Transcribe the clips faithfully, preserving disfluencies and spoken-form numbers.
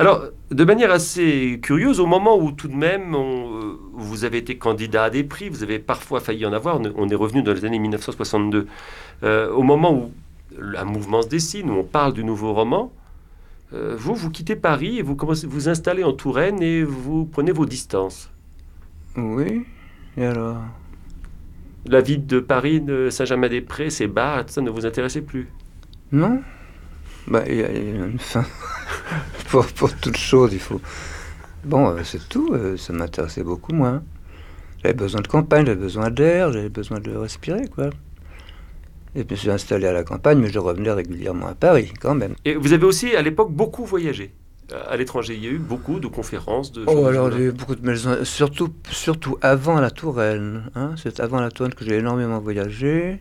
Alors, de manière assez curieuse, au moment où tout de même on, euh, vous avez été candidat à des prix, vous avez parfois failli en avoir, on est on est revenu dans les années mille neuf cent soixante-deux, euh, au moment où un mouvement se dessine, où on parle du nouveau roman, euh, vous, vous quittez Paris et vous commencez vous installez en Touraine et vous prenez vos distances. Oui, et alors? La vie de Paris, de Saint-Germain-des-Prés, ces bars, tout ça ne vous intéressait plus. Non? Bah, il y, a il y a une fin. pour, pour toute chose, il faut... Bon, euh, c'est tout, euh, ça m'intéressait beaucoup moins. J'avais besoin de campagne, j'avais besoin d'air, j'avais besoin de respirer, quoi. Et puis je me suis installé à la campagne, mais je revenais régulièrement à Paris, quand même. Et vous avez aussi, à l'époque, beaucoup voyagé euh, à l'étranger. Il y a eu beaucoup de conférences, de choses Oh, de ce alors goût-là. j'ai eu beaucoup de maisons, surtout, surtout avant la Touraine. Hein, c'est avant la Touraine que j'ai énormément voyagé.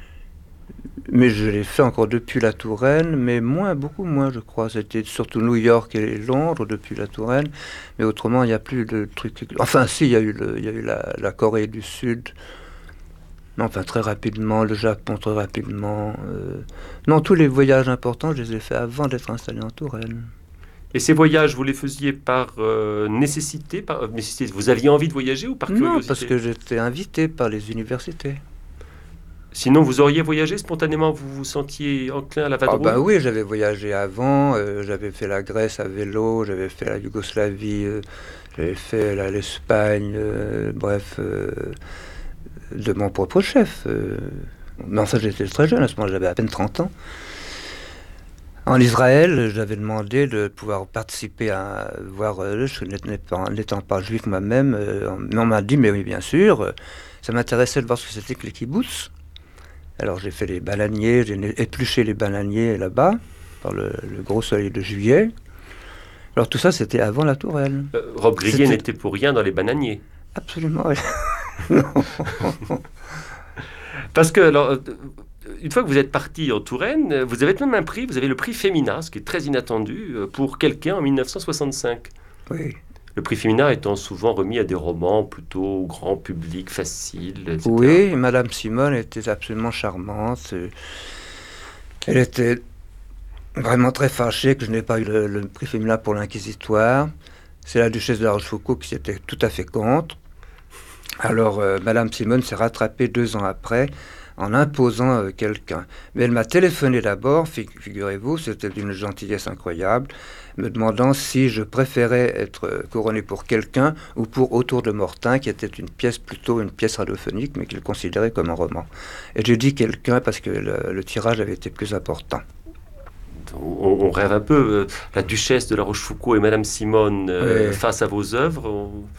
Mais je l'ai fait encore depuis la Touraine, mais moins, beaucoup moins, je crois. C'était surtout New York et Londres depuis la Touraine. Mais autrement, il n'y a plus de trucs. Enfin, si, il y a eu, le, il y a eu la, la Corée du Sud. Non, enfin, très rapidement. Le Japon, très rapidement. Euh... Non, tous les voyages importants, je les ai faits avant d'être installé en Touraine. Et ces voyages, vous les faisiez par euh, nécessité, par euh, nécessité, vous aviez envie de voyager ou par Non, parce curiosité? que j'étais invité par les universités. Sinon, vous auriez voyagé spontanément, vous vous sentiez enclin à la Ah ben vadrouille? oui, j'avais voyagé avant, euh, j'avais fait la Grèce à vélo, j'avais fait la Yougoslavie, euh, j'avais fait la- l'Espagne, euh, bref, euh, de mon propre chef. euh. Mais enfin, j'étais très jeune à ce moment-là, j'avais à peine trente ans. En Israël, j'avais demandé de pouvoir participer à voir, euh, je n'étais pas- n'étant pas juif moi-même, euh, on- mais on m'a dit, mais oui, bien sûr, euh, ça m'intéressait de voir ce que c'était que les kibboutz. Alors j'ai fait les bananiers, j'ai né- épluché les bananiers là-bas, par le, le gros soleil de juillet. Alors tout ça, c'était avant la Touraine. Euh, Rob Grillet C'était n'était pour rien dans les bananiers. absolument rien. Non. Parce que, alors, euh, une fois que vous êtes parti en Touraine, euh, vous avez même un prix, vous avez le prix Femina, ce qui est très inattendu, euh, pour quelqu'un en mille neuf cent soixante-cinq. Oui. Le prix Femina étant souvent remis à des romans plutôt grand public, faciles, et cetera. Oui, Madame Simone était absolument charmante. euh, Elle était vraiment très fâchée que je n'ai pas eu le, le prix féminin pour l'Inquisitoire. C'est la duchesse de la Rochefoucauld qui s'était tout à fait contre. Alors, euh, Madame Simone s'est rattrapée deux ans après en imposant euh, quelqu'un. Mais elle m'a téléphoné d'abord, fig- figurez-vous, c'était d'une gentillesse incroyable, me demandant si je préférais être euh, couronné pour quelqu'un ou pour Autour de Mortain, qui était une pièce plutôt une pièce radiophonique, mais qu'il considérait comme un roman. Et j'ai dit quelqu'un parce que le, le tirage avait été plus important. On, on rêve un peu, euh, la duchesse de la Rochefoucauld et Madame Simone euh, Oui. face à vos œuvres. on-